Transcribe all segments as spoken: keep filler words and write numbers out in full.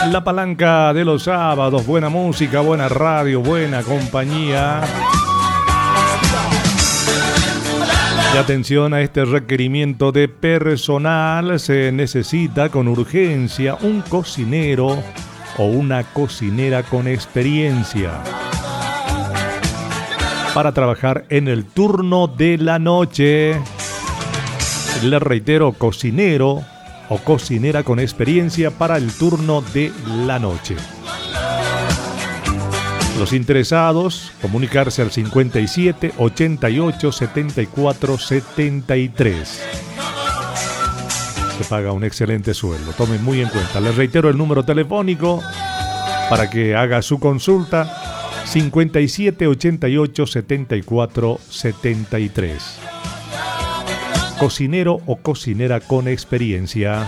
La palanca de los sábados, buena música, buena radio, buena compañía. Y atención a este requerimiento de personal, se necesita con urgencia un cocinero o una cocinera con experiencia para trabajar en el turno de la noche. Le reitero, cocinero o cocinera con experiencia para el turno de la noche. Los interesados, comunicarse al cincuenta y siete, ochenta y ocho, setenta y cuatro, setenta y tres. Se paga un excelente sueldo, tomen muy en cuenta. Les reitero el número telefónico para que haga su consulta: cincuenta y siete, ochenta y ocho, setenta y cuatro, setenta y tres. Cocinero o cocinera con experiencia.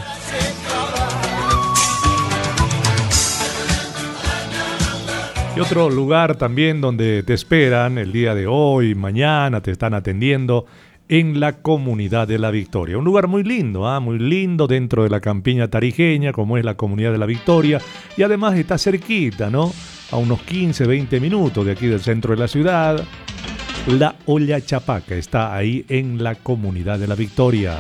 Y otro lugar también donde te esperan el día de hoy, mañana, te están atendiendo en la Comunidad de la Victoria. Un lugar muy lindo, ¿eh? muy lindo dentro de la campiña tarijeña, como es la Comunidad de la Victoria. Y además está cerquita, ¿no? A unos quince, veinte minutos de aquí del centro de la ciudad. La Olla Chapaca está ahí en la Comunidad de la Victoria.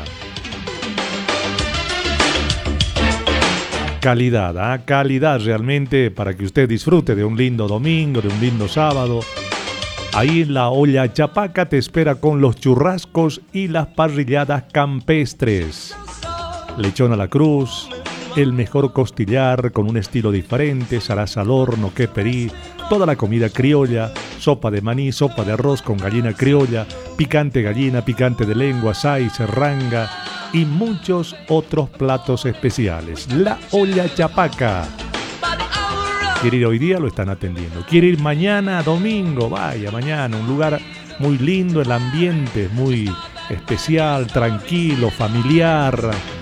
Calidad, ¿eh? calidad realmente para que usted disfrute de un lindo domingo, de un lindo sábado. Ahí en la Olla Chapaca te espera con los churrascos y las parrilladas campestres. Lechón a la cruz, el mejor costillar con un estilo diferente, zaraza al horno, quesperí, toda la comida criolla, sopa de maní, sopa de arroz con gallina criolla, picante gallina, picante de lengua, say, serranga y muchos otros platos especiales. La Olla Chapaca. ¿Quiere ir hoy día? Lo están atendiendo. ¿Quiere ir mañana, domingo? Vaya, mañana. Un lugar muy lindo, el ambiente es muy especial, tranquilo, familiar.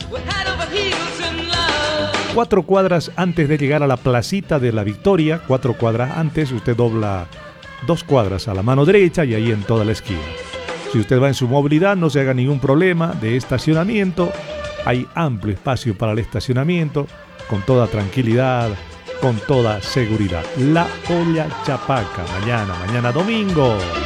Cuatro cuadras antes de llegar a la placita de la Victoria, cuatro cuadras antes, usted dobla dos cuadras a la mano derecha y ahí en toda la esquina. Si usted va en su movilidad, no se haga ningún problema de estacionamiento. Hay amplio espacio para el estacionamiento, con toda tranquilidad, con toda seguridad. La Olla Chapaca, mañana, mañana domingo.